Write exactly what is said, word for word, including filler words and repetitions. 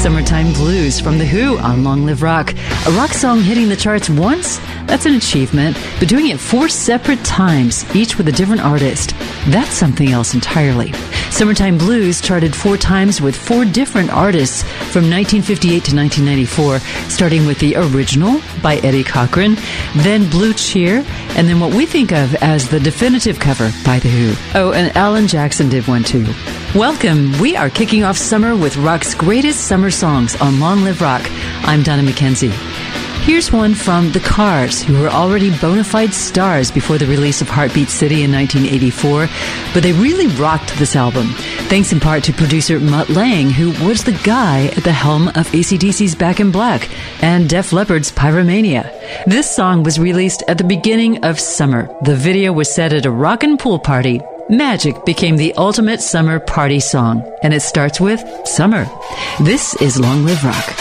Summertime Blues from The Who on Long Live Rock. A rock song hitting the charts once? That's an achievement. But doing it four separate times, each with a different artist, that's something else entirely. Summertime Blues charted four times with four different artists from nineteen fifty-eight to nineteen ninety-four, starting with the original by Eddie Cochran, then Blue Cheer, and then what we think of as the definitive cover by The Who. Oh, and Alan Jackson did one too. Welcome. We are kicking off summer with rock's greatest summer songs on Long Live Rock. I'm Donna McKenzie. Here's one from The Cars, who were already bona fide stars before the release of Heartbeat City in nineteen eighty-four, but they really rocked this album, thanks in part to producer Mutt Lange, who was the guy at the helm of A C D C's Back in Black and Def Leppard's Pyromania. This song was released at the beginning of summer. The video was set at a rockin' pool party. Magic became the ultimate summer party song, and it starts with Summer. This is Long Live Rock.